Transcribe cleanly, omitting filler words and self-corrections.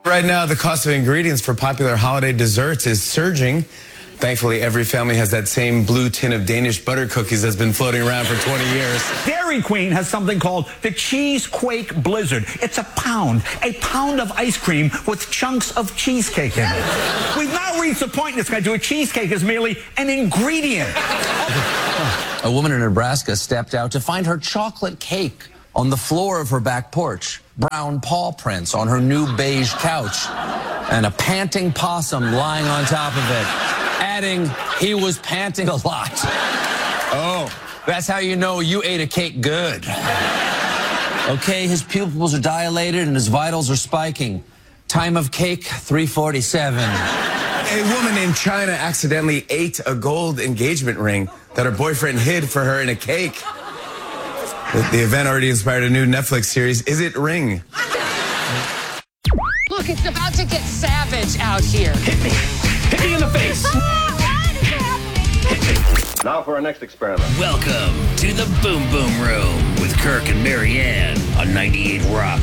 Right now, the cost of ingredients for popular holiday desserts is surging. Thankfully, every family has that same blue tin of Danish butter cookies that's been floating around for 20 years. Dairy Queen has something called the Cheesequake Blizzard. It's a pound of ice cream with chunks of cheesecake in it. We've now reached the point in this country where cheesecake is merely an ingredient. A woman in Nebraska stepped out to find her chocolate cake on the floor of her back porch, brown paw prints on her new beige couch, and a panting possum lying on top of it, adding he was panting a lot. Oh, that's how you know you ate a cake good. Okay, his pupils are dilated and his vitals are spiking. Time of cake, 3:47. A woman in China accidentally ate a gold engagement ring that her boyfriend hid for her in a cake. The event already inspired a new Netflix series, Is It Ring? Look, it's about to get savage out here. Hit me. Hit me in the face. Now for our next experiment. Welcome to the Boom Boom Room with Kirk and Marianne on 98 Rock.